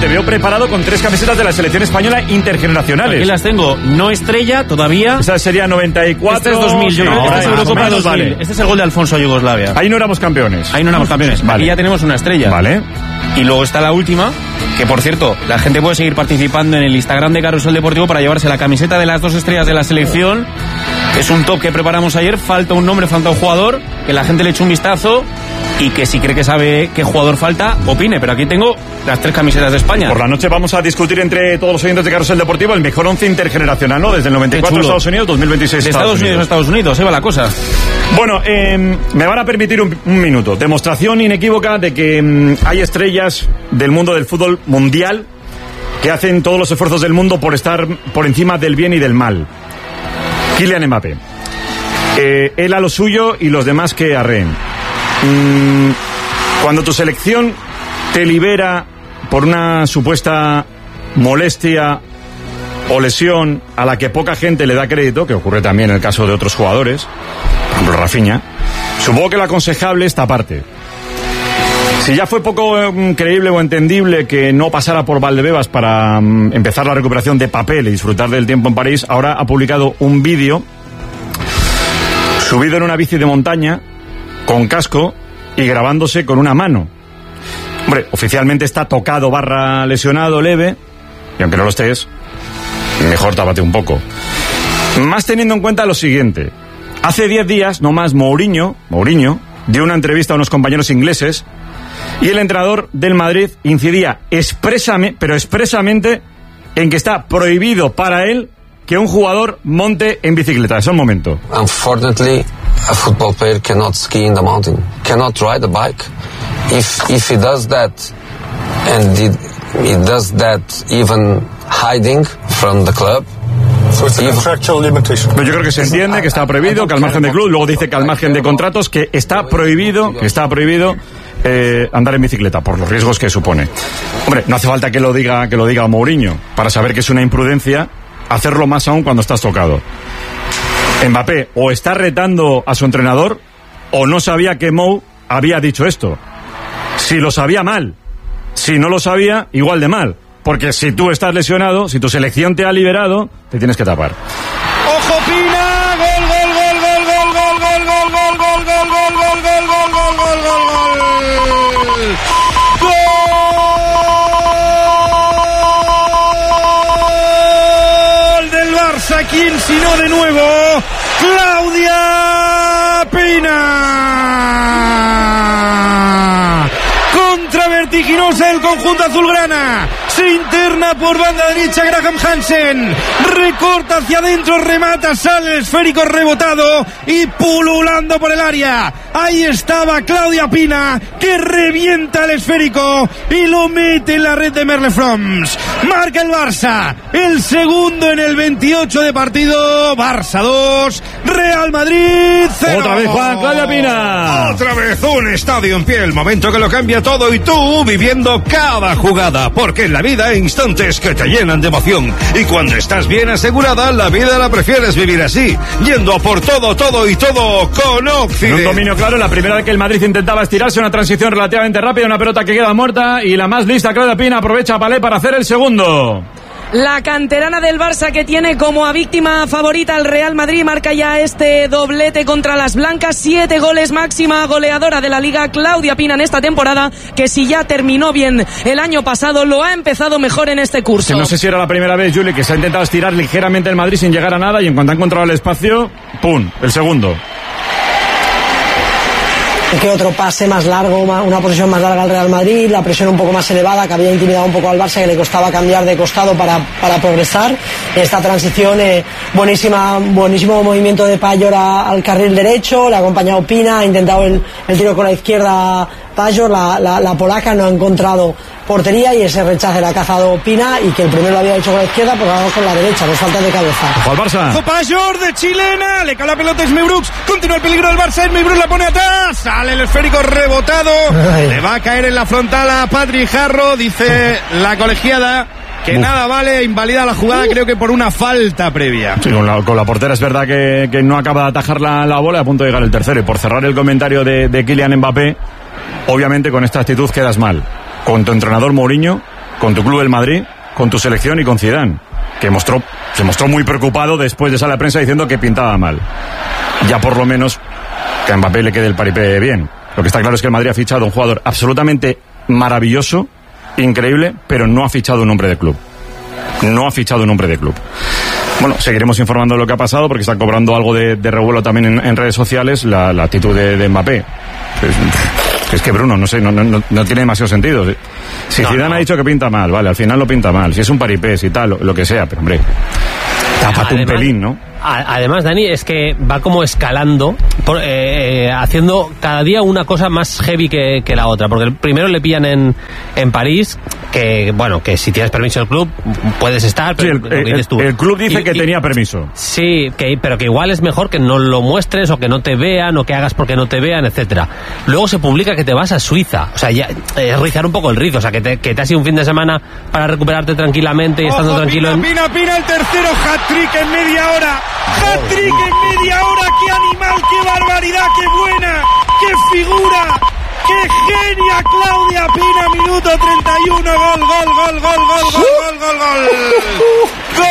te veo preparado con 3 camisetas de la selección española intergeneracionales. Aquí las tengo, no estrella todavía. Esa sería 94. Este es 2000, yo creo. Este es Eurocopa 2000. Vale. Este es el gol de Alfonso a Yugoslavia. Ahí no éramos campeones. Vale. Aquí ya tenemos una estrella. Vale. Y luego está la última, que por cierto, la gente puede seguir participando en el Instagram de Carrusel Deportivo para llevarse la camiseta de las 2 estrellas de la selección. Es un top que preparamos ayer, falta un nombre, falta un jugador, que la gente le eche un vistazo y que si cree que sabe qué jugador falta, opine. Pero aquí tengo las 3 camisetas de España. Por la noche vamos a discutir entre todos los oyentes de Carrusel Deportivo el mejor 11 intergeneracional, ¿no? Desde el 94 Estados Unidos, 2026 de Estados Unidos a Estados Unidos, va la cosa. Bueno, me van a permitir un minuto. Demostración inequívoca de que hay estrellas del mundo del fútbol mundial que hacen todos los esfuerzos del mundo por estar por encima del bien y del mal. Kylian Mbappé. Él a lo suyo y los demás que arreen. Cuando tu selección te libera por una supuesta molestia o lesión a la que poca gente le da crédito, que ocurre también en el caso de otros jugadores, por ejemplo Rafinha, supongo que lo aconsejable es taparte. Si ya fue poco creíble o entendible que no pasara por Valdebebas para empezar la recuperación de papel y disfrutar del tiempo en París, ahora ha publicado un vídeo subido en una bici de montaña con casco y grabándose con una mano. Hombre, oficialmente está tocado / lesionado leve, y aunque no lo estés, mejor tápate un poco. Más teniendo en cuenta lo siguiente: hace 10 días, no más, Mourinho dio una entrevista a unos compañeros ingleses y el entrenador del Madrid incidía expresamente en que está prohibido para él que un jugador monte en bicicleta. Es un momento. Unfortunately, a football player cannot ski in the mountain, cannot ride a bike. If he does that, and he does that even hiding from the club. Pero yo creo que se entiende que está prohibido, que al margen del club, luego dice que al margen de contratos, que está prohibido andar en bicicleta por los riesgos que supone. Hombre, no hace falta que lo diga Mourinho para saber que es una imprudencia hacerlo, más aún cuando estás tocado. Mbappé o está retando a su entrenador o no sabía que Mou había dicho esto. Si lo sabía, mal. Si no lo sabía, igual de mal. Porque si tú estás lesionado, si tu selección te ha liberado, te tienes que tapar. ¡Ojo, Pina! ¡Gol, gol, gol, gol, gol, gol, gol, gol, gol, gol, gol, gol, gol, gol, gol, gol, gol, gol! ¡Gol del Barça! ¿Quién sino de nuevo? ¡Claudia Pina! Contra vertiginosa el conjunto azulgrana. Se interna por banda derecha Graham Hansen. Recorta hacia adentro, remata, sale el esférico rebotado y pululando por el área. Ahí estaba Claudia Pina, que revienta el esférico y lo mete en la red de Merlefroms. Marca el Barça, el segundo en el 28 de partido. Barça 2, Real Madrid 0. Otra vez Juan, Claudia Pina. Otra vez un estadio en pie, el momento que lo cambia todo y tú viviendo cada jugada, porque en la vida hay instantes que te llenan de emoción y cuando estás bien asegurada, la vida la prefieres vivir así, yendo a por todo y todo con Occident. Un dominio claro, la primera vez que el Madrid intentaba estirarse, una transición relativamente rápida, una pelota que queda muerta y la más lista, Claudia Pina, aprovecha a Palé para hacer el segundo. La canterana del Barça, que tiene como a víctima favorita al Real Madrid, marca ya este doblete contra las blancas. 7 goles, máxima goleadora de la Liga, Claudia Pina, en esta temporada, que si ya terminó bien el año pasado, lo ha empezado mejor en este curso. Que no sé si era la primera vez, Juli, que se ha intentado estirar ligeramente el Madrid sin llegar a nada y en cuanto ha encontrado el espacio, ¡pum!, el segundo. Que otro pase más largo, una posesión más larga al Real Madrid, la presión un poco más elevada que había intimidado un poco al Barça, que le costaba cambiar de costado para progresar. Esta transición, buenísimo movimiento de Payor al carril derecho, le ha acompañado Pina, ha intentado el tiro con la izquierda Payor, la polaca no ha encontrado portería y ese rechace le ha cazado Pina, y que el primero lo había hecho con la izquierda, pues ahora con la derecha, nos falta de cabeza. Ojo al Barça. Payor de chilena, le cae la pelota a Esme Brooks, continúa el peligro del Barça, Esme Brooks la pone atrás, sale el esférico rebotado, le va a caer en la frontal a Patrick Jarro, dice la colegiada que nada vale, invalida la jugada, creo que por una falta previa. Sí, con la portera es verdad que no acaba de atajar la bola, a punto de llegar el tercero. Y por cerrar el comentario de Kylian Mbappé, obviamente con esta actitud quedas mal. Con tu entrenador Mourinho con tu club el Madrid, con tu selección y con Zidane, que se mostró muy preocupado después de sala de prensa diciendo que pintaba mal. Ya por lo menos que a Mbappé le quede el paripé bien. Lo que está claro es que el Madrid ha fichado un jugador absolutamente maravilloso, increíble, pero no ha fichado un hombre de club. No ha fichado un hombre de club. Bueno, seguiremos informando de lo que ha pasado porque está cobrando algo de revuelo también en redes sociales la actitud de Mbappé. Es que Bruno, no sé, no tiene demasiado sentido. Si Zidane ha dicho que pinta mal, vale, al final lo pinta mal. Si es un paripé, si tal, lo que sea, pero hombre, tápate un pelín, ¿no? Además, Dani, es que va como escalando, haciendo cada día una cosa más heavy que la otra. Porque primero le pillan en París, que bueno, que si tienes permiso del club puedes estar, pero sí, lo que dices tú. El club dice que tenía permiso. Sí, pero que igual es mejor que no lo muestres, o que no te vean, o que hagas porque no te vean, etcétera. Luego se publica que te vas a Suiza. O sea, ya es rizar un poco el rizo. O sea, que te has ido un fin de semana para recuperarte tranquilamente y estando tranquilo. Pina, el tercero, hat-trick en media hora. ¡Hat-trick en media hora! ¡Qué animal, qué barbaridad, qué buena! ¡Qué figura! ¡Qué genia Claudia Pina! Minuto 31, gol. ¡Gol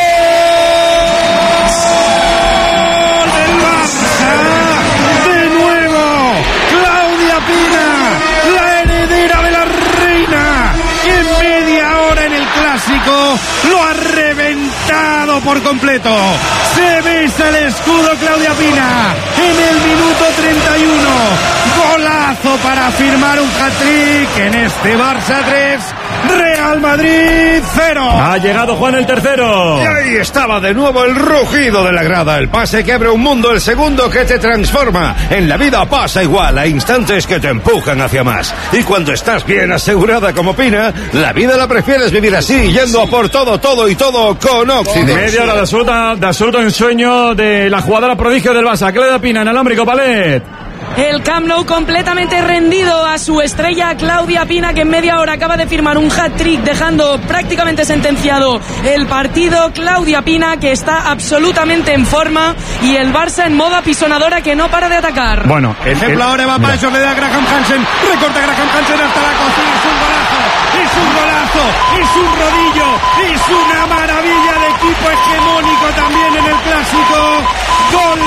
del Barça! ¡De nuevo! ¡Claudia Pina! ¡La heredera de la reina! ¡Que en media hora en el Clásico lo ha reventado por completo! Se besa el escudo Claudia Pina en el minuto 31. Golazo para firmar un hat-trick en este Barça 3, Real Madrid 0. Ha llegado Juan el tercero. Y ahí estaba de nuevo el rugido de la grada, el pase que abre un mundo, el segundo que te transforma. En la vida pasa igual, hay instantes que te empujan hacia más. Y cuando estás bien asegurada como Pina, la vida la prefieres vivir así, yendo a por todo con Occidente. Media hora de absoluto ensueño de la jugadora prodigio del Barça, Claudia Pina, en alámbrico Palet. El Camp Nou completamente rendido a su estrella Claudia Pina, que en media hora acaba de firmar un hat-trick, dejando prácticamente sentenciado el partido. Claudia Pina, que está absolutamente en forma, y el Barça en modo apisonadora, que no para de atacar. Bueno, ejemplo ahora va para eso, le da a Graham Hansen, recorta Graham Hansen hasta la cocina, es un golazo, es un rodillo, es una maravilla de equipo hegemónico también en el Clásico. Gol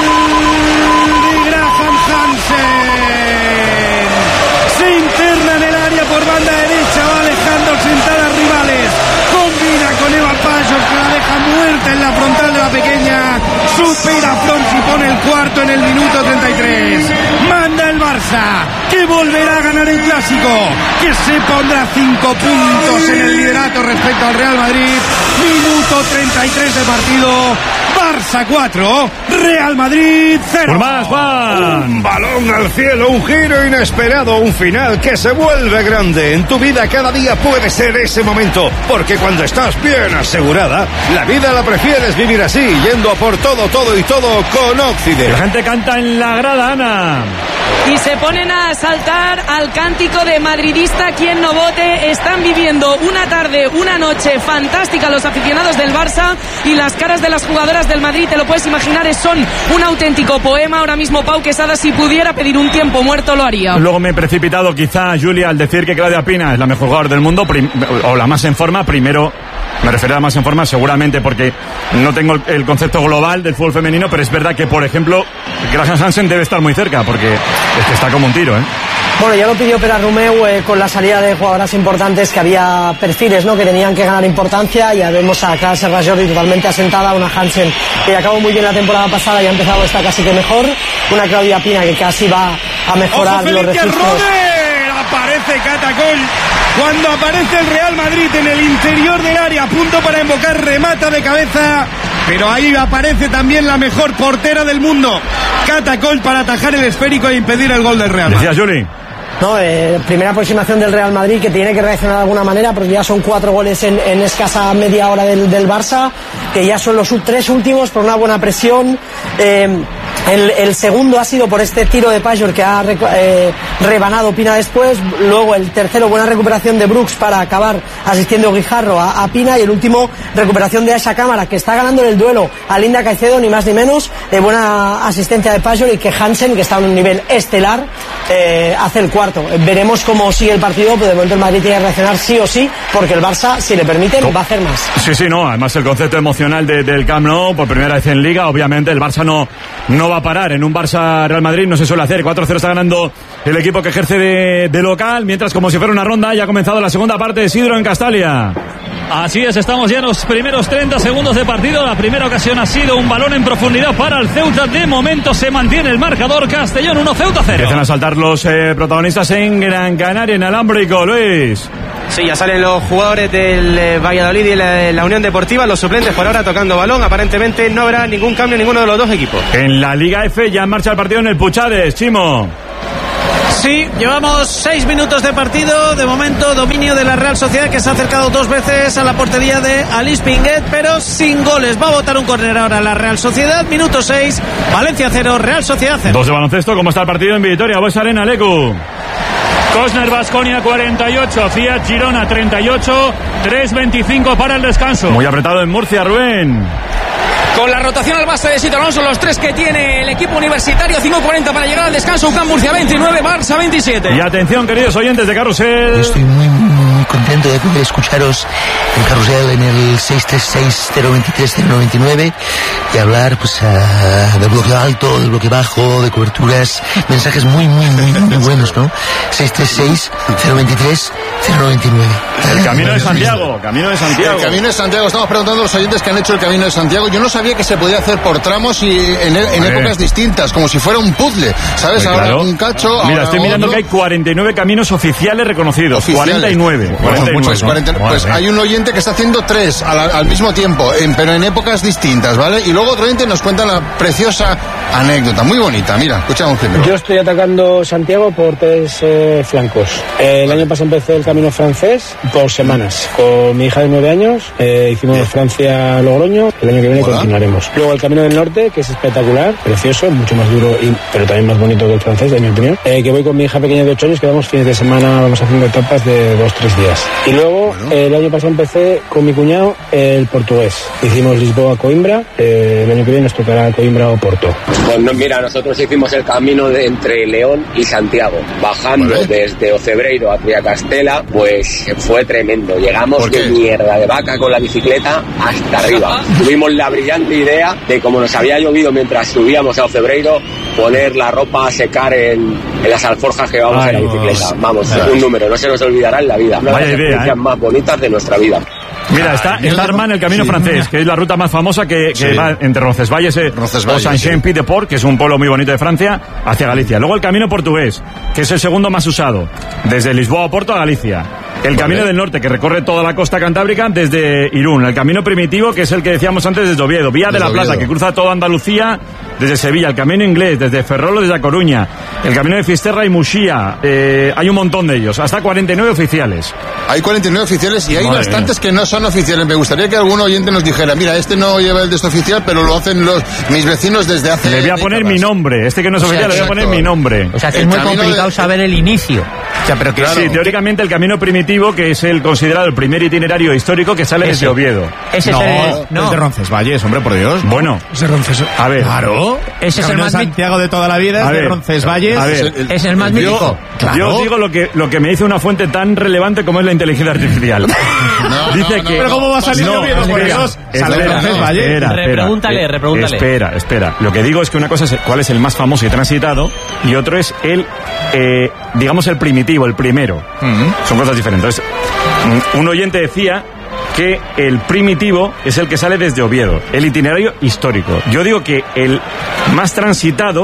de Graham Hansen. Se interna en el área por banda derecha, va dejando sentar a rivales. Combina con Eva Payos, que la deja muerta en la frontal de la pequeña. Supera Flores y pone el cuarto en el minuto 33. Manda el Barça, que volverá a ganar el Clásico, que se pondrá 5 puntos en el liderato respecto al Real Madrid. Minuto 33 de partido. Barça 4, Real Madrid 0. Por más, Juan. Un balón al cielo, un giro inesperado, un final que se vuelve grande. En tu vida cada día puede ser ese momento, porque cuando estás bien asegurada, la vida la prefieres vivir así, yendo a por todo con Occidente. La gente canta en la grada, Ana. Y se ponen a saltar al cántico de madridista quien no vote. Están viviendo una tarde, una noche fantástica los aficionados del Barça, y las caras de las jugadoras del Madrid, te lo puedes imaginar, son un auténtico poema. Ahora mismo Pau Quesada, si pudiera pedir un tiempo muerto, lo haría. Luego me he precipitado quizá, Julia, al decir que Claudia Pina es la mejor jugadora del mundo, o la más en forma. Primero me refiero a más en forma seguramente porque no tengo el concepto global del fútbol femenino, pero es verdad que, por ejemplo, Graham Hansen debe estar muy cerca, porque es que está como un tiro, ¿eh? Bueno, ya lo pidió Pera Romeu con la salida de jugadoras importantes, que había perfiles, ¿no?, que tenían que ganar importancia. Ya vemos a Clara Serrajordi totalmente asentada, una Hansen que acabó muy bien la temporada pasada y ha empezado esta casi que mejor, una Claudia Pina que casi va a mejorar los registros. Aparece Catacol. Cuando aparece el Real Madrid en el interior del área, a punto para invocar, remata de cabeza, pero ahí aparece también la mejor portera del mundo, Catacol, para atajar el esférico e impedir el gol del Real Madrid. Decía Juli. No, primera aproximación del Real Madrid, que tiene que reaccionar de alguna manera, porque ya son 4 goles en escasa media hora del Barça, que ya son los 3 últimos por una buena presión. El segundo ha sido por este tiro de Pajor que ha rebanado Pina después. Luego el tercero, buena recuperación de Brooks para acabar asistiendo Guijarro a Pina. Y el último, recuperación de Asha Cámara, que está ganando el duelo a Linda Caicedo, ni más ni menos. Buena asistencia de Pajor, y que Hansen, que está en un nivel estelar, hace el cuarto. Veremos cómo sigue el partido, pero de momento el Madrid tiene que reaccionar sí o sí, porque el Barça, si le permiten, va a hacer más. Sí, no, además el concepto emocional del Camp Nou, por primera vez en Liga, obviamente el Barça no va a parar. En un Barça-Real Madrid no se suele hacer. 4-0 está ganando el equipo que ejerce de local, mientras, como si fuera una ronda, ya ha comenzado la segunda parte de Isidro en Castalia. Así es, estamos ya en los primeros 30 segundos de partido. La primera ocasión ha sido un balón en profundidad para el Ceuta. De momento se mantiene el marcador. Castellón 1, Ceuta 0. Empiezan a saltar los protagonistas en Gran Canaria, en Alámbrico, Luis. Sí, ya salen los jugadores del Valladolid y la Unión Deportiva, los suplentes por ahora tocando balón. Aparentemente no habrá ningún cambio en ninguno de los dos equipos. En la Liga F ya en marcha el partido en el Puchades, Chimo. Sí, llevamos 6 minutos de partido. De momento, dominio de la Real Sociedad, que se ha acercado 2 veces a la portería de Alice Pinguet, pero sin goles. Va a botar un córner ahora la Real Sociedad. Minuto 6, Valencia 0, Real Sociedad 0. 2 de baloncesto. ¿Cómo está el partido en Vitoria? Bues Arena, Lecu. Cosner Baskonia 48, Fiat Girona 38, 3:25 para el descanso. Muy apretado en Murcia, Rubén. Con la rotación al base de Sito Alonso, los 3 que tiene el equipo universitario, 5:40 para llegar al descanso. UCAM Murcia 29, Barça 27. Y atención, queridos oyentes de Carrusel. Estoy muy contento de poder escucharos en Carrusel en el 636-023-099 y hablar pues del bloque alto, del bloque bajo, de coberturas, mensajes muy buenos, ¿no? 636-023-099. El Camino de Santiago, Camino de Santiago. El Camino de Santiago, estamos preguntando a los oyentes que han hecho el Camino de Santiago. Yo no sabía que se podía hacer por tramos y en épocas distintas, como si fuera un puzzle, ¿sabes? Pues ahora claro. Un cacho. Mira, ahora estoy mirando que hay 49 caminos oficiales reconocidos. 49. Pues hay un oyente que está haciendo 3 al mismo tiempo, pero en épocas distintas, ¿vale? Y luego otro oyente nos cuenta la preciosa anécdota, muy bonita. Mira, escuchamos primero. Yo estoy atacando Santiago por 3 flancos. El año pasado empecé el camino francés por semanas. Con mi hija de 9 años hicimos Francia-Logroño. El año que viene continuaremos. Luego el camino del norte, que es espectacular, precioso, mucho más duro, pero también más bonito que el francés, en mi opinión. Que voy con mi hija pequeña de 8 años, que vamos fines de semana, vamos haciendo etapas de 2-3 días. Y luego, el año pasado empecé con mi cuñado el portugués. Hicimos Lisboa-Coimbra, el año que viene nos tocará Coimbra o Porto. Bueno, mira, nosotros hicimos el camino entre León y Santiago, bajando desde Ocebreiro a Triacastela, pues fue tremendo. Llegamos de mierda de vaca con la bicicleta hasta arriba. Tuvimos la brillante idea de, como nos había llovido mientras subíamos a Ocebreiro, poner la ropa a secar en las alforjas que llevamos en la bicicleta. Vamos, un número, no se nos olvidará en la vida. Una de las experiencias más bonitas de nuestra vida. Mira, está Armand, el camino francés, que es la ruta más famosa que va entre Roncesvalles o Saint-Jean-Pied-de-Port, que es un pueblo muy bonito de Francia, hacia Galicia. Luego el camino portugués, que es el segundo más usado, desde Lisboa a Porto a Galicia. El camino del norte, que recorre toda la costa cantábrica desde Irún. El camino primitivo, que es el que decíamos antes desde Oviedo. Vía de la Plata, que cruza toda Andalucía desde Sevilla. El camino inglés, desde Ferrol desde A Coruña. El camino de Fisterra y Muxía. Hay un montón de ellos, hasta 49 oficiales. Hay 49 oficiales y hay bastantes que no son oficiales. Me gustaría que algún oyente nos dijera, mira, este no lleva el de este oficial, pero lo hacen mis vecinos desde hace... Le voy a poner mi nombre. Este que no es oficial, le voy a poner mi nombre. O sea, que es muy complicado saber el inicio. O sea, pero claro, sí, teóricamente el camino primitivo, que es el considerado el primer itinerario histórico que sale desde Oviedo. Ese es el de Roncesvalles, hombre, por Dios. Bueno, ese Roncesvalles. A ver, claro. Ese es el más Santiago de toda la vida, es de Roncesvalles. A ver, es el más mítico. Yo digo lo que me dice una fuente tan relevante como es la inteligencia artificial. Dice que. Pero ¿cómo va a salir Oviedo, por Dios? Sale de Roncesvalles. Repregúntale. Espera. Lo que digo es que una cosa es cuál es el más famoso y transitado y otro es el, digamos, el primitivo, el primero. Son cosas diferentes. Entonces, un oyente decía que el primitivo es el que sale desde Oviedo, el itinerario histórico. Yo digo que el más transitado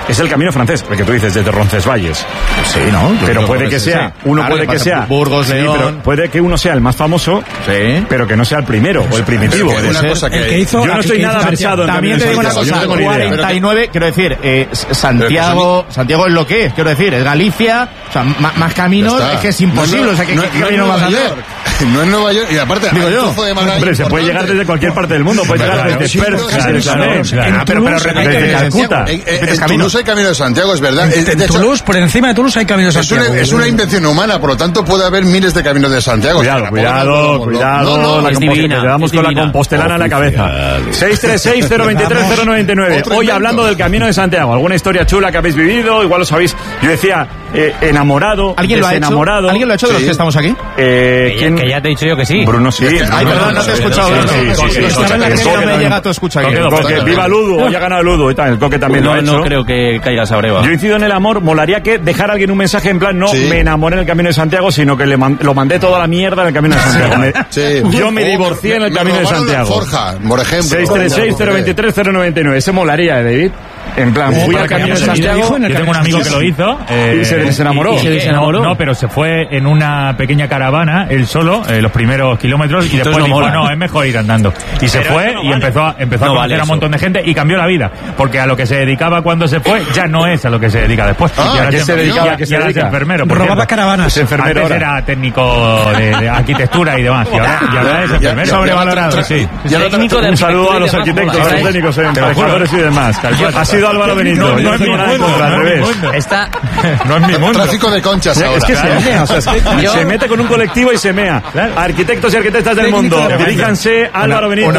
es el camino francés, el que tú dices, desde Roncesvalles. Sí, ¿no? Pero puede que sea, puede que sea Burgos, León. pero puede que uno sea el más famoso, pero que no sea el primero o el primitivo. Yo no estoy nada versado en también te digo una cosa, 49, quiero decir, Santiago es lo que es, quiero decir, es Galicia, o sea, más caminos, es que es imposible, o sea, ¿qué camino vas a hacer? No es Nueva York, y aparte, digo yo, hombre, se puede llegar desde cualquier parte del mundo, puede llegar desde Persia, pero repite, Calcuta. En Toulouse hay camino de Santiago, es verdad. En Toulouse, por encima de Toulouse hay camino de Santiago. Es una invención humana, por lo tanto puede haber miles de caminos de Santiago. Cuidado, quedamos con la compostelana en la cabeza. 636-023-099. Hoy hablando del camino de Santiago, alguna historia chula que habéis vivido, igual lo sabéis. Yo decía, enamorado, ¿Alguien lo ha hecho? ¿Alguien lo ha hecho de los que estamos aquí? Que ya te he dicho yo que sí. Bruno sí. Ay, perdón, no te he escuchado. Estaba en la que no me llega tu escucha. Viva Ludo, hoy ha ganado Ludo y tal. El Coque también lo ha hecho. No creo que caiga esa breva. Yo incido en el amor, molaría que dejara alguien un mensaje en plan, no me enamoré en el camino de Santiago, sino que lo mandé toda la mierda en el camino de Santiago. Yo me divorcié en el camino de Santiago. Forja, por ejemplo. 636-023-099. Ese molaría, David. En plan, fui al camino de Santiago. Yo tengo un amigo que lo hizo. Y se desenamoró. No, pero se fue en una pequeña caravana, él solo, los primeros kilómetros, y después dijo, no, es mejor ir andando. Y se fue y empezó a conocer a un montón de gente y cambió la vida. Porque a lo que se dedicaba cuando se fue, ya no es a lo que se dedica después. ¿A qué se dedicaba? Y ahora es enfermero. Robaba caravanas. Antes era técnico de arquitectura y demás. Y ahora es enfermero. Sobrevalorado, sí. Un saludo a los arquitectos, a los técnicos, emprendedores y demás. Ha sido Álvaro Benito. No es mi mundo, al revés. No es mi mundo. Tráfico de conchas ahora. Es que se mete con un colectivo y se mea. Arquitectos y arquitectas del mundo, diríjanse a Álvaro Benito.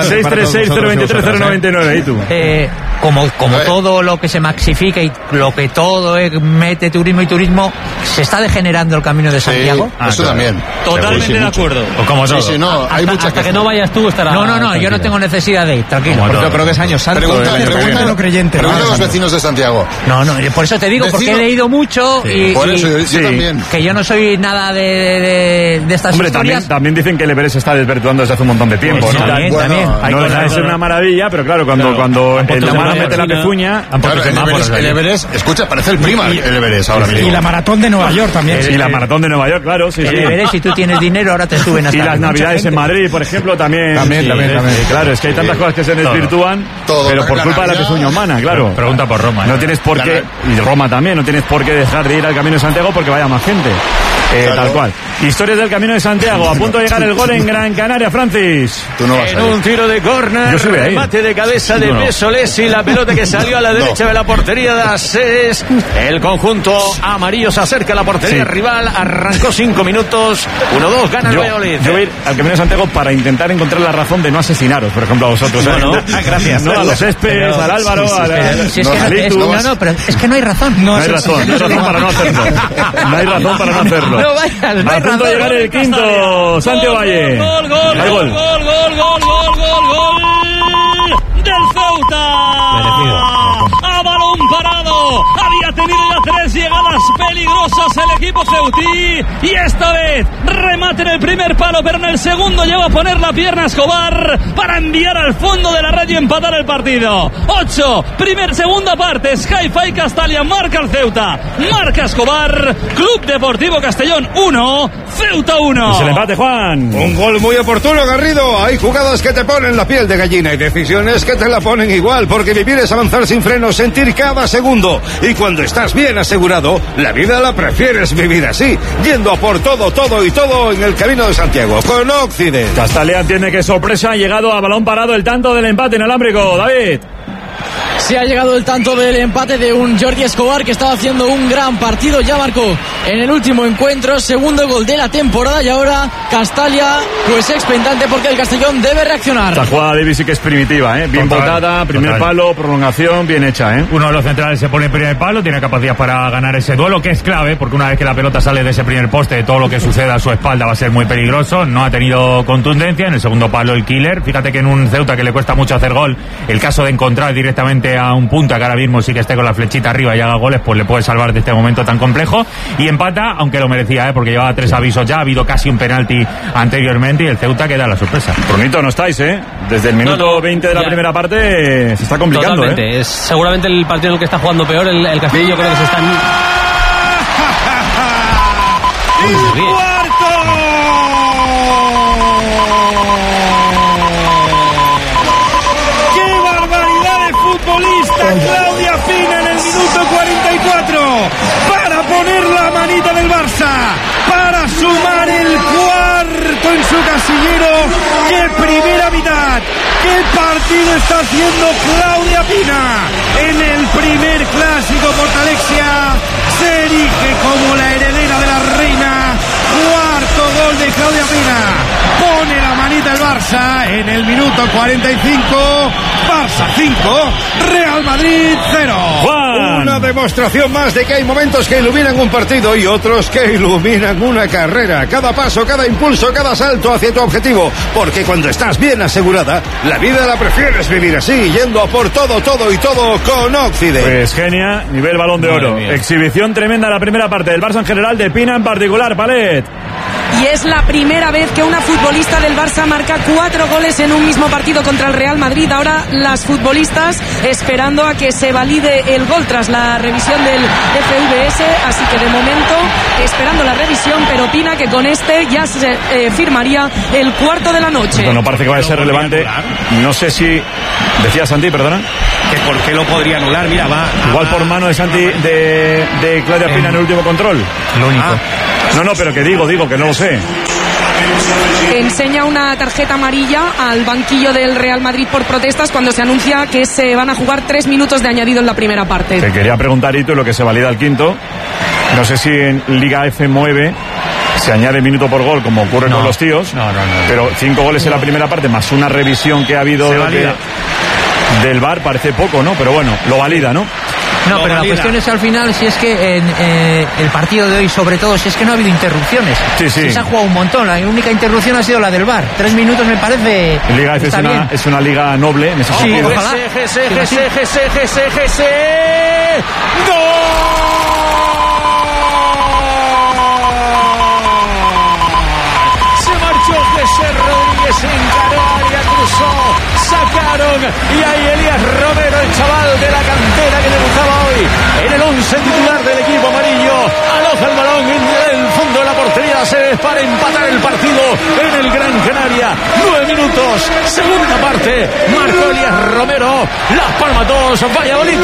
636-023-099. ¿Y tú? Como todo lo que se maxifica y lo que todo mete turismo y turismo, ¿se está degenerando el camino de Santiago? Eso también. Totalmente de acuerdo. O como todo. Sí, no, hay mucha hasta que no vayas tú estará. No, yo no tengo necesidad de ir, tranquilo. Porque creo que es año santo. Pregunta a los creyentes. Pregunta a los vecinos de Santiago. No, por eso te digo, porque he leído mucho y por eso yo también. Que yo no soy nada de estas historias. También dicen que el Everest se está desvirtuando desde hace un montón de tiempo, pues ¿no? También. No deja de ser una maravilla, pero claro, cuando la mano mete la pezuña... El Everest, escucha, parece el prima el Everest ahora mismo. Y la maratón de Nueva York también. Y la maratón de Nueva York, claro, sí. El Everest, si tú tienes dinero, ahora te suben hasta... Y las navidades en Madrid, por ejemplo, también. También. Claro, es que hay tantas cosas que se desvirtúan, pero por culpa de la pezuña humana, claro. Pregunta por Roma. No tienes por qué, y Roma también, no tienes por qué dejar de ir al Camino de Santiago porque vaya más gente. Tal cual. Historias del Camino de Santiago. A punto de llegar el gol en Gran Canaria, Francis. Tú no vas en un tiro de córner, remate de cabeza de Pesolés y la pelota que salió a la derecha de la portería de Asés. El conjunto amarillo se acerca a la portería rival. Arrancó 5 minutos. 1-2, gana el Valladolid. Yo voy a ir al Camino de Santiago para intentar encontrar la razón de no asesinaros, por ejemplo, a vosotros. Gracias. No, a los Espes, al Álvaro, pero es que no hay razón. No hay razón para no hacerlo. No hay razón para no hacerlo. No vayas, no hay a punto de llegar el quinto, Santiago Valle. Gol del Ceuta. A balón parado. Había tenido ya 3 llegadas peligrosas el equipo ceutí. Y esta vez remate en el primer palo, pero en el segundo lleva a poner la pierna a Escobar para enviar al fondo de la red y empatar el partido. 8, segunda parte. Sky-Fi Castalia marca el Ceuta. Marca Escobar. Club Deportivo Castellón 1, Ceuta 1. Es el empate, Juan. Un gol muy oportuno, Garrido. Hay jugadas que te ponen la piel de gallina y decisiones que te la ponen igual, porque vivir es avanzar sin freno, sentir cada segundo. Y cuando estás bien asegurado, la vida la prefieres vivir así, yendo a por todo en el Camino de Santiago, con Occident. Castalia tiene que sorpresa, ha llegado a balón parado el tanto del empate inalámbrico, David. Se ha llegado el tanto del empate de un Jordi Escobar que estaba haciendo un gran partido, ya marcó en el último encuentro, segundo gol de la temporada y ahora Castalia pues expectante porque el Castellón debe reaccionar. Esta jugada de David sí que es primitiva, bien botada, primer palo, prolongación, bien hecha. Uno de los centrales se pone en primer palo, tiene capacidad para ganar ese duelo, que es clave porque una vez que la pelota sale de ese primer poste, todo lo que suceda a su espalda va a ser muy peligroso. No ha tenido contundencia, en el segundo palo el killer. Fíjate que en un Ceuta que le cuesta mucho hacer gol, el caso de encontrar directamente directamente a un punto, a que ahora mismo sí que esté con la flechita arriba y haga goles, pues le puede salvar de este momento tan complejo. Y empata, aunque lo merecía, porque llevaba 3 avisos ya, ha habido casi un penalti anteriormente y el Ceuta queda la sorpresa. Brunito, no estáis, desde el minuto 20 de la primera parte se está complicando. Totalmente, es seguramente el partido en el que está jugando peor el Castillo. Yo creo que se están... Claudia Pina en el minuto 44 para poner la manita del Barça, para sumar el cuarto en su casillero. ¡Qué primera mitad! ¡Qué partido está haciendo Claudia Pina! En el primer clásico Portalexia se erige como la heredera de la reina. Cuarto gol de Claudia Pina. Pone la manita el Barça en el minuto 45. Barça 5, Real Madrid 0. Una demostración más de que hay momentos que iluminan un partido y otros que iluminan una carrera. Cada paso, cada impulso, cada salto hacia tu objetivo. Porque cuando estás bien asegurada, la vida la prefieres vivir así, yendo a por todo, todo y todo con Occident. Pues genia, nivel Balón de Oro. Exhibición tremenda la primera parte del Barça en general, de Pina en particular, Palet. Y es la primera vez que una futbolista del Barça marca 4 goles en un mismo partido contra el Real Madrid. Ahora las futbolistas esperando a que se valide el gol tras la revisión del FVS, así que de momento esperando la revisión, pero Pina que con este ya se firmaría el cuarto de la noche. No parece que vaya a ser relevante. No sé si... Decía Santi, perdona. ¿Que por qué lo podría anular? Mira, va... Igual por mano de Santi de Claudia Pina en el último control. Lo único. No, pero que digo que no lo sé. Enseña una tarjeta amarilla al banquillo del Real Madrid por protestas cuando se anuncia que se van a jugar 3 minutos de añadido en la primera parte. Te quería preguntar, Ito, lo que se valida el quinto. No sé si en Liga F9 se añade minuto por gol, como ocurre con los tíos. No. Pero 5 goles en la primera parte, más una revisión que ha habido del VAR, parece poco, ¿no? Pero bueno, lo valida, ¿no? No, pero la cuestión es al final si es que en el partido de hoy, sobre todo, si es que no ha habido interrupciones. Sí. Se ha jugado un montón. La única interrupción ha sido la del VAR. 3 minutos me parece. Liga F es una liga noble en ese sentido. Ojalá. Rodríguez encaró, área cruzó, sacaron y ahí Elías Romero, el chaval de la cantera que debutaba hoy en el 11 titular del equipo amarillo, aloja el balón en el fondo de la portería para empatar el partido en el Gran Canaria. 9 minutos, segunda parte, marcó Elías Romero. Las Palmas 2, Valladolid.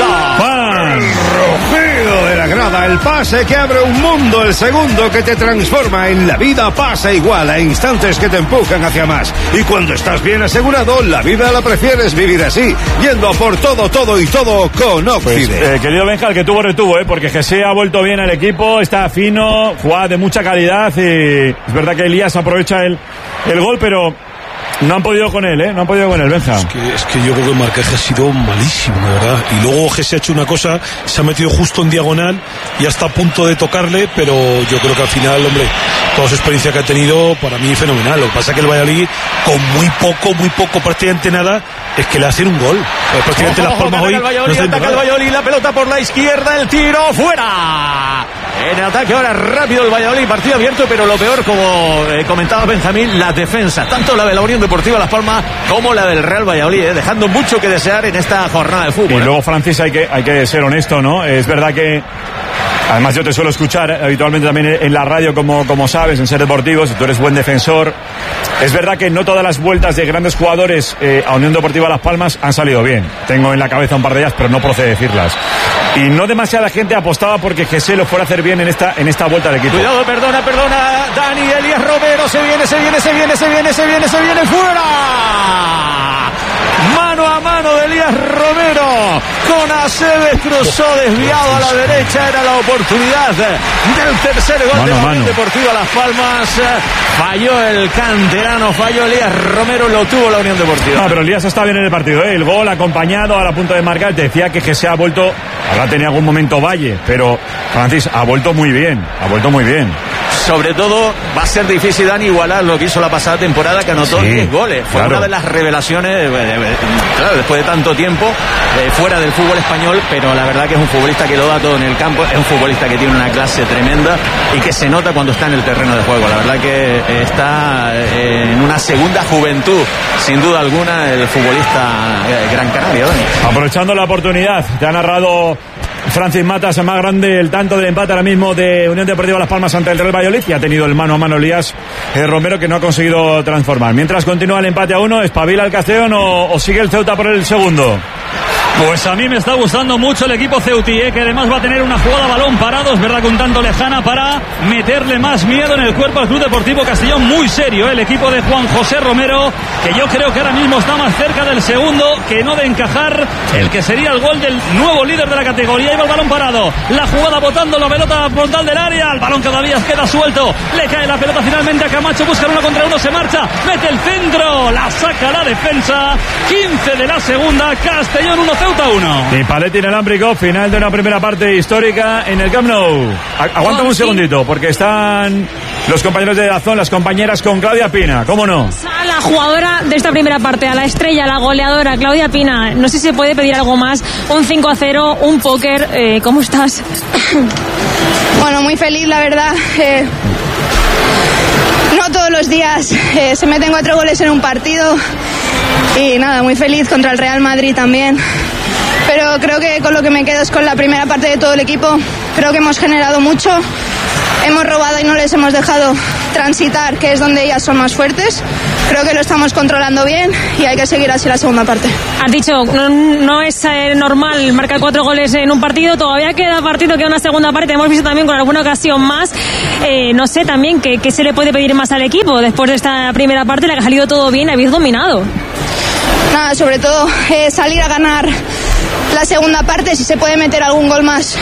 Rugido de la grada, el pase que abre un mundo, el segundo que te transforma. En la vida pasa igual, a instantes que te empujan hacia más. Y cuando estás bien asegurado, la vida la prefieres vivir así, yendo a por todo, todo y todo con Occident. Pues, querido Benja, el que retuvo, porque Jesse ha vuelto bien al equipo, está fino, juega de mucha calidad y es verdad que Elías aprovecha el gol, pero no han podido con él, no han podido con él, Benja. Es que yo creo que el marcaje ha sido malísimo, de verdad. Y luego Jesse ha hecho una cosa, se ha metido justo en diagonal y está a punto de tocarle, pero yo creo que al final, hombre, toda su experiencia que ha tenido, para mí fenomenal. Lo que pasa es que el Valladolid, con muy poco, prácticamente nada, es que le hacen un gol. Prácticamente Las Palmas hoy. Ataca el Valladolid, la pelota por la izquierda, el tiro fuera. En ataque ahora rápido el Valladolid, partido abierto, pero lo peor, como comentaba Benjamín, la defensa, tanto la de la Unión Deportiva Las Palmas como la del Real Valladolid, dejando mucho que desear en esta jornada de fútbol. Y luego, Francis, hay que ser honesto, ¿no? Es verdad que, además yo te suelo escuchar habitualmente también en la radio, como sabes, en Ser Deportivos, y tú eres buen defensor. Es verdad que no todas las vueltas de grandes jugadores a Unión Deportiva Las Palmas han salido bien. Tengo en la cabeza un par de ellas, pero no procede decirlas. Y no demasiada gente apostaba porque Jesse lo fuera a hacer bien en esta vuelta al equipo. Cuidado, perdona, Dani, Elías Romero, se viene fuera. Mano a mano de Elías Romero con Aceves, cruzó desviado a la derecha, era la oportunidad del tercer gol de la Unión Deportiva Las Palmas. Falló el canterano, falló Elías Romero, lo tuvo la Unión Deportiva. No, pero Elías está bien en el partido, el gol acompañado a la punta de marcar. Te decía que se ha vuelto, ahora tenía algún momento Valle, pero Francis ha vuelto muy bien, sobre todo va a ser difícil, Dani, igualar lo que hizo la pasada temporada, que anotó 10 goles. Fue una de las revelaciones, claro, después de tanto tiempo fuera del fútbol español, pero la verdad que es un futbolista que lo da todo en el campo, es un futbolista que tiene una clase tremenda y que se nota cuando está en el terreno de juego. La verdad que está en una segunda juventud, sin duda alguna, el futbolista gran canario, Dani. Aprovechando la oportunidad, te ha narrado Francis Matas, más grande el tanto del empate ahora mismo de Unión Deportiva Las Palmas ante el Real Valladolid, y ha tenido el mano a mano Elías Romero, que no ha conseguido transformar. Mientras continúa el empate a 1, ¿espabila el Castellón o sigue el Ceuta por el segundo? Pues a mí me está gustando mucho el equipo ceutí, que además va a tener una jugada a balón parado, es verdad, un tanto lejana, para meterle más miedo en el cuerpo al Club Deportivo Castellón. Muy serio el equipo de Juan José Romero, que yo creo que ahora mismo está más cerca del segundo que no de encajar el que sería el gol del nuevo líder de la categoría. Iba el balón parado, la jugada botando la pelota frontal del área, el balón todavía queda suelto, le cae la pelota finalmente a Camacho, busca 1 contra 1, se marcha, mete el centro, la saca la defensa. 15 de la segunda, Castellón 1, Ceuta 1. Y Paletti inalámbrico, final de una primera parte histórica en el Camp Nou. Aguántame un segundito, porque están los compañeros de Dazón, las compañeras con Claudia Pina, ¿cómo no? A la jugadora de esta primera parte, a la estrella, a la goleadora, Claudia Pina. No sé si se puede pedir algo más, un 5-0, un póker. ¿Cómo estás? Bueno, muy feliz, la verdad. No todos los días se meten 4 goles en un partido. Y nada, muy feliz contra el Real Madrid también. Pero creo que con lo que me quedo es con la primera parte de todo el equipo. Creo que hemos generado mucho, hemos robado y no les hemos dejado transitar, que es donde ellas son más fuertes. Creo que lo estamos controlando bien y hay que seguir así la segunda parte. Has dicho, no es normal marcar 4 goles en un partido, todavía queda partido, queda una segunda parte, hemos visto también con alguna ocasión más. No sé también qué se le puede pedir más al equipo después de esta primera parte, la que ha salido todo bien, habéis dominado. Nada, sobre todo salir a ganar la segunda parte, si se puede meter algún gol más,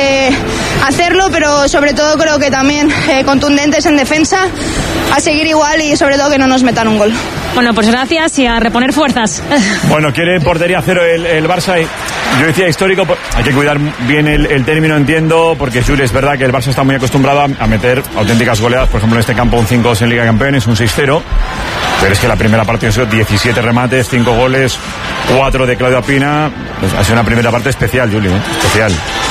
hacerlo, pero sobre todo creo que también contundentes en defensa, a seguir igual y sobre todo que no nos metan un gol. Bueno, pues gracias y a reponer fuerzas. Bueno, quiere portería cero el Barça. Y yo decía histórico, hay que cuidar bien el término, entiendo, porque Juli, es verdad que el Barça está muy acostumbrado a meter auténticas goleadas, por ejemplo en este campo un 5-2 en Liga de Campeones, un 6-0, pero es que la primera parte ha sido 17 remates, 5 goles, 4 de Claudia Pina. Pues ha sido una primera parte especial, Juli, especial.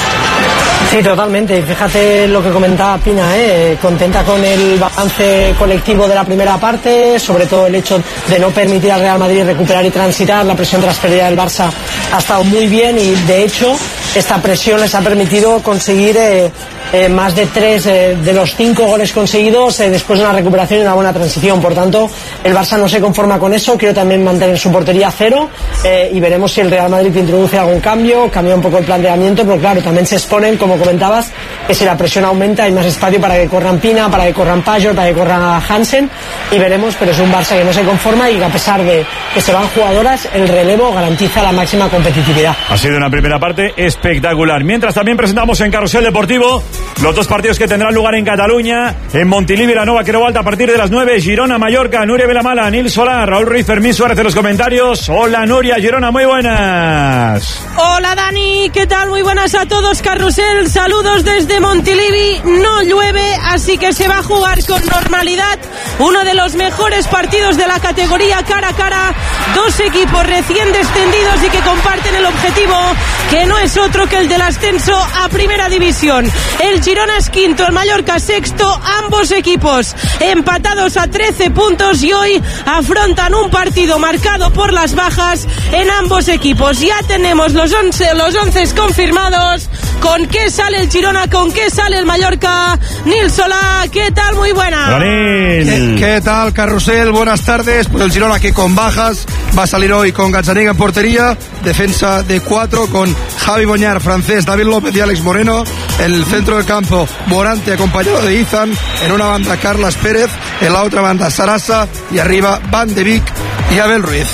Sí, totalmente. Fíjate lo que comentaba Pina, contenta con el balance colectivo de la primera parte, sobre todo el hecho de no permitir al Real Madrid recuperar y transitar. La presión transferida del Barça ha estado muy bien y de hecho esta presión les ha permitido conseguir más de 3 de los 5 goles conseguidos después de una recuperación y una buena transición. Por tanto, el Barça no se conforma con eso, quiere también mantener su portería cero y veremos si el Real Madrid introduce algún cambio, cambia un poco el planteamiento, pero claro, también se exponen, como comentabas, que si la presión aumenta hay más espacio para que corran Pina, para que corran Pajor, para que corran Hansen y veremos, pero es un Barça que no se conforma y que a pesar de que se van jugadoras, el relevo garantiza la máxima competitividad. Ha sido una primera parte espectacular. Mientras también presentamos en Carrusel Deportivo los 2 partidos que tendrán lugar en Cataluña, en Montilivi, la Nova Quero Alta a partir de las 9, Girona, Mallorca, Nuria Vilamala, Nil Solá, Raúl Ruiz, Fermín Suárez en los comentarios. Hola Nuria, Girona, muy buenas. Hola Dani, ¿qué tal? Muy buenas a todos, Carrusel, saludos desde Montilivi. No llueve, así que se va a jugar con normalidad uno de los mejores partidos de la categoría, cara a cara, 2 equipos recién descendidos y que comparten el objetivo, que no es otro que el del ascenso a Primera División. El Girona es quinto, el Mallorca sexto, ambos equipos empatados a 13 puntos y hoy afrontan un partido marcado por las bajas en ambos equipos. Ya tenemos los 11 confirmados. ¿Con qué sale el Girona? ¿Con qué sale el Mallorca? Nil Solá, ¿qué tal? Muy buena. ¿Qué tal, Carrusel? Buenas tardes. Pues el Girona, que con bajas va a salir hoy con Gazzaniga en portería, defensa de 4 con Javi Boñar, francés, David López y Alex Moreno. En el centro del campo, Morante acompañado de Izan, en una banda Carlas Pérez, en la otra banda Sarasa y arriba Van de Beek y Abel Ruiz.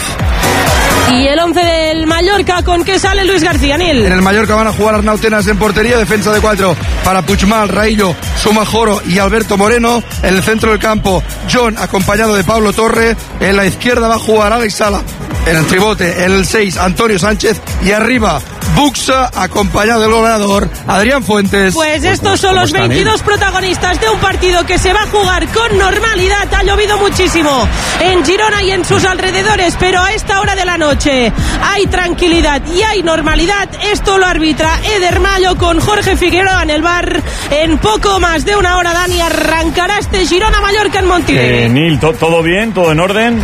Y el 11 del Mallorca, ¿con qué sale Luis García, Nil? En el Mallorca van a jugar Arnau Tenas en portería, defensa de 4 para Puigmal, Raillo, Sumajoro y Alberto Moreno. En el centro del campo, John acompañado de Pablo Torre. En la izquierda va a jugar Alex Sala. En el tribote, en el 6, Antonio Sánchez. Y arriba, Buxa, acompañado del goleador Adrián Fuentes. Pues estos son los 22 protagonistas de un partido que se va a jugar con normalidad. Ha llovido muchísimo en Girona y en sus alrededores, pero a esta hora de la noche hay tranquilidad y hay normalidad. Esto lo arbitra Eder Mayo con Jorge Figueroa en el bar. En poco más de una hora, Dani, arrancará este Girona-Mallorca en Montilivi. Nil, ¿todo bien? ¿Todo en orden?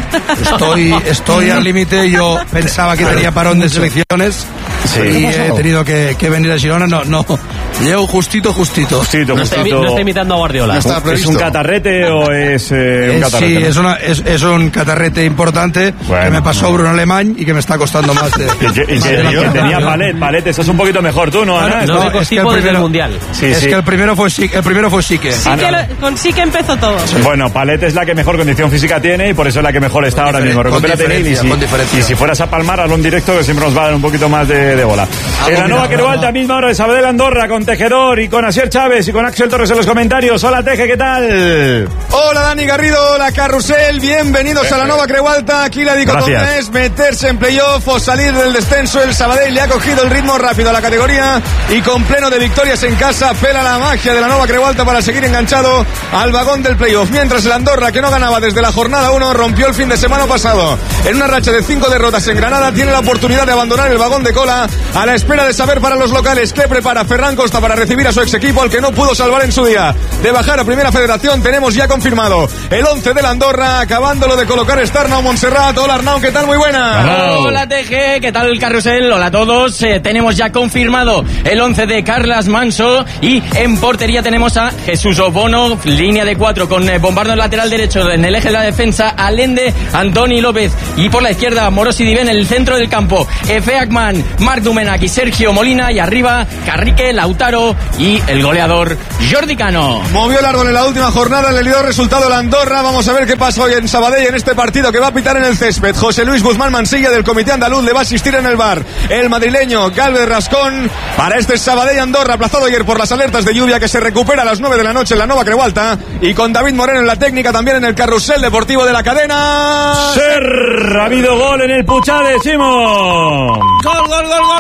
Estoy al límite. Yo pensaba que tenía parón de selecciones. Sí. Y he tenido que venir a Girona. No. Llego justito. No está imitando a Guardiola. ¿Es un catarrete o es un catarrete? Sí, es un catarrete importante que me pasó Bruno Alemán y que me está costando más de... que tenía Palet, estás un poquito mejor tú, ¿no, Ana? No, es que el primero, mundial. Es que el primero fue Sique. Con Sique empezó todo. Sí. Bueno, Palet es la que mejor condición física tiene y por eso es la que mejor está ahora mismo. Recupérate, Nil, y si fueras a palmar, hazlo en directo, que siempre nos va a dar un poquito más de bola. En la Nova Creualta, misma hora de Sabadell Andorra, con Tejedor y con Asier Chávez y con Axel Torres en los comentarios. Hola, Teje, ¿qué tal? Hola, Dani Garrido, hola, Carrusel, bienvenidos a la Nova Creualta. Aquí la dicotomía es meterse en playoff o salir del descenso. El Sabadell le ha cogido el ritmo rápido a la categoría y con pleno de victorias en casa pela la magia de la Nova Creualta para seguir enganchado al vagón del playoff. Mientras el Andorra, que no ganaba desde la jornada 1, rompió el fin de semana pasado en una racha de 5 derrotas en Granada, tiene la oportunidad de abandonar el vagón de cola a la espera de saber para los locales qué prepara Ferran Costa para recibir a su ex equipo, al que no pudo salvar en su día de bajar a Primera Federación. Tenemos ya confirmado el 11 del Andorra, acabándolo de colocar está Arnau Montserrat. Hola, Arnau, ¿qué tal? Muy buena. Hola, TG, ¿qué tal, Carrusel? Hola a todos. Tenemos ya confirmado el 11 de Carlas Manso y en portería tenemos a Jesús Obono, línea de 4 con Bombardo en lateral derecho, en el eje de la defensa Allende, Andoni López y por la izquierda Morosi Diven en el centro del campo, Efe Akman, Marc Dumenac y Sergio Molina, y arriba Carrique, Lautaro y el goleador Jordi Cano. Movió el árbol en la última jornada, le dio resultado la Andorra. Vamos a ver qué pasa hoy en Sabadell en este partido que va a pitar en el césped. José Luis Guzmán Mansilla del Comité Andaluz le va a asistir en el bar el madrileño Galvez Rascón para este Sabadell Andorra, aplazado ayer por las alertas de lluvia, que se recupera a las 9 de la noche en la Nova Creualta, y con David Moreno en la técnica, también en el carrusel deportivo de la cadena SER. Ha habido gol en el Puchade, Simón. Gol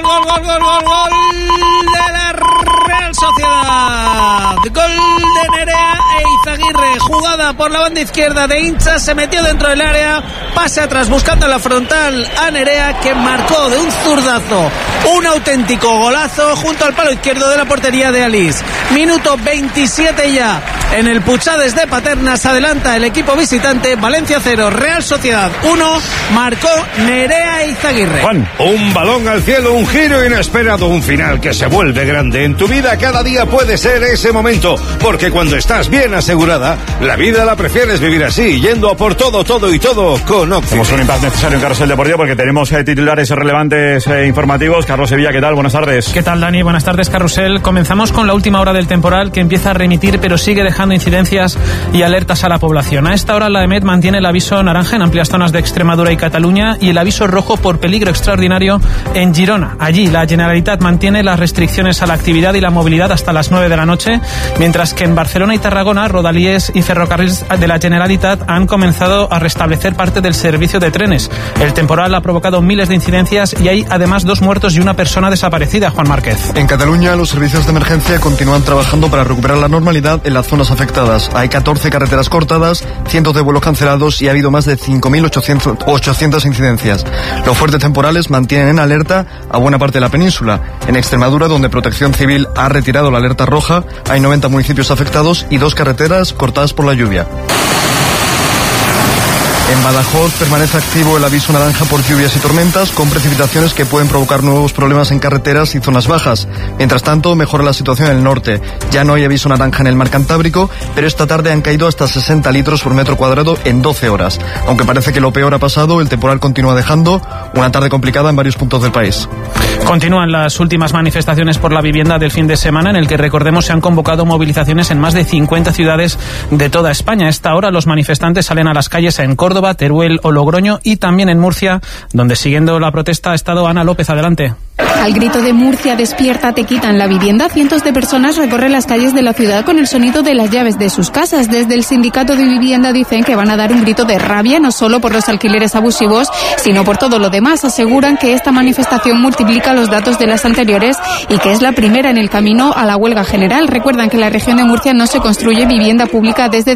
de la Real Sociedad. Gol de Nerea e Izaguirre. Jugada por la banda izquierda de Hinchas, se metió dentro del área, pase atrás buscando la frontal a Nerea, que marcó de un zurdazo un auténtico golazo junto al palo izquierdo de la portería de Alís. Minuto 27 ya en el Puchades de Paterna. Se adelanta el equipo visitante. Valencia 0, Real Sociedad 1. Marcó Nerea e Izaguirre. Juan, un balón al cielo, un giro inesperado, un final que se vuelve grande. En tu vida cada día puede ser ese momento, porque cuando estás bien asegurada, la vida la prefieres vivir así, yendo a por todo con Occident. Tenemos un impacto necesario en Carrusel Deportivo porque tenemos titulares relevantes informativos. Carlos Sevilla, ¿qué tal? Buenas tardes. ¿Qué tal, Dani? Buenas tardes, Carrusel. Comenzamos con la última hora del temporal, que empieza a remitir, pero sigue dejando incidencias y alertas a la población. A esta hora la EMET mantiene el aviso naranja en amplias zonas de Extremadura y Cataluña y el aviso rojo por peligro extraordinario en Girona. Allí la Generalitat mantiene las restricciones a la actividad y la movilidad hasta las 9 de la noche, mientras que en Barcelona y Tarragona, Rodalies y ferrocarriles de la Generalitat han comenzado a restablecer parte del servicio de trenes. El temporal ha provocado miles de incidencias y hay además 2 muertos y una persona desaparecida. Juan Márquez. En Cataluña, los servicios de emergencia continúan trabajando para recuperar la normalidad en las zonas afectadas. Hay 14 carreteras cortadas, cientos de vuelos cancelados y ha habido más de 5.800 incidencias. Los fuertes temporales mantienen en alerta a buena parte de la península. En Extremadura, donde Protección Civil ha retirado la alerta roja, hay 90 municipios afectados y 2 carreteras cortadas por la lluvia. En Badajoz permanece activo el aviso naranja por lluvias y tormentas, con precipitaciones que pueden provocar nuevos problemas en carreteras y zonas bajas. Mientras tanto, mejora la situación en el norte. Ya no hay aviso naranja en el mar Cantábrico, pero esta tarde han caído hasta 60 litros por metro cuadrado en 12 horas. Aunque parece que lo peor ha pasado, el temporal continúa dejando una tarde complicada en varios puntos del país. Continúan las últimas manifestaciones por la vivienda del fin de semana, en el que, recordemos, se han convocado movilizaciones en más de 50 ciudades de toda España. A esta hora los manifestantes salen a las calles en Córdoba, Teruel o Logroño, y también en Murcia, donde, siguiendo la protesta, ha estado Ana López. Adelante. Al grito de Murcia despierta, te quitan la vivienda, cientos de personas recorren las calles de la ciudad con el sonido de las llaves de sus casas. Desde el sindicato de vivienda dicen que van a dar un grito de rabia, no solo por los alquileres abusivos, sino por todo lo demás. Aseguran que esta manifestación multiplica los datos de las anteriores y que es la primera en el camino a la huelga general. Recuerdan que en la región de Murcia no se construye vivienda pública desde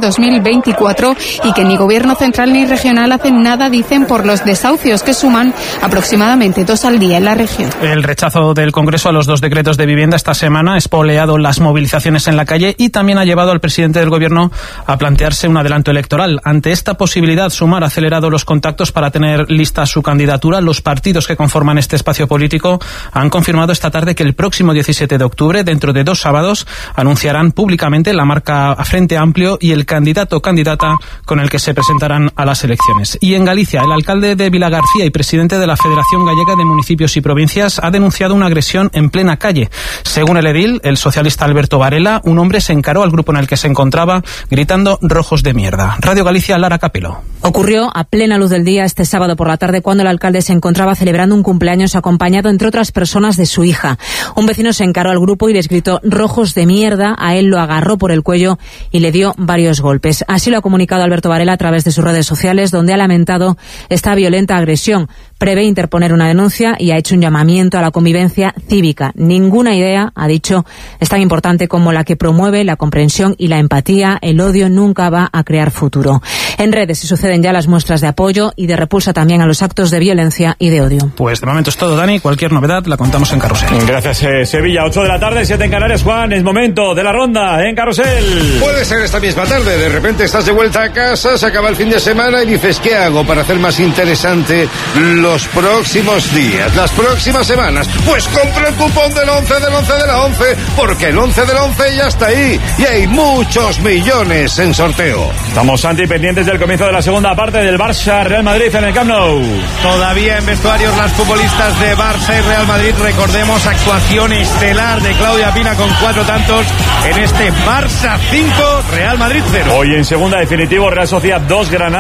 2024 y que ni gobierno central ni regional hacen nada, dicen, por los desahucios, que suman aproximadamente 2 al día en la región. El rechazo del Congreso a los 2 decretos de vivienda esta semana ha espoleado las movilizaciones en la calle y también ha llevado al presidente del Gobierno a plantearse un adelanto electoral. Ante esta posibilidad, Sumar ha acelerado los contactos para tener lista su candidatura. Los partidos que conforman este espacio político han confirmado esta tarde que el próximo 17 de octubre, dentro de 2 sábados, anunciarán públicamente la marca a Frente Amplio y el candidato o candidata con el que se presentarán a las elecciones. Y en Galicia, el alcalde de Vilagarcía y presidente de la Federación Gallega de Municipios y Provincias ha denunciado una agresión en plena calle. Según el edil, el socialista Alberto Varela, un hombre se encaró al grupo en el que se encontraba gritando "rojos de mierda". Radio Galicia, Lara Capelo. Ocurrió a plena luz del día este sábado por la tarde, cuando el alcalde se encontraba celebrando un cumpleaños acompañado, entre otras personas, de su hija. Un vecino se encaró al grupo y les gritó "rojos de mierda". A él lo agarró por el cuello y le dio varios golpes. Así lo ha comunicado Alberto Varela a través de sus redes sociales, donde ha lamentado esta violenta agresión. Prevé interponer una denuncia y ha hecho un llamamiento a la convivencia cívica. Ninguna idea, ha dicho, es tan importante como la que promueve la comprensión y la empatía. El odio nunca va a crear futuro. En redes se suceden ya las muestras de apoyo y de repulsa también a los actos de violencia y de odio. Pues de momento es todo, Dani. Cualquier novedad la contamos en Carrusel. Gracias, Sevilla. 8 de la tarde, 7 en Canarias. Juan, es momento de la ronda en Carrusel. Puede ser esta misma tarde. De repente estás de vuelta a casa, se acaba el fin de semana y dices, ¿qué hago para hacer más interesante los próximos días, las próximas semanas? Pues compra el cupón del 11 de la 11, porque el 11 del 11 ya está ahí y hay muchos millones en sorteo. Estamos, Santi, pendientes del comienzo de la segunda parte del Barça-Real Madrid en el Camp Nou. Todavía en vestuarios las futbolistas de Barça y Real Madrid. Recordemos, actuación estelar de Claudia Pina con 4 tantos en este Barça 5, Real Madrid 0. Hoy en segunda, definitivo, Real Sociedad 2, Granada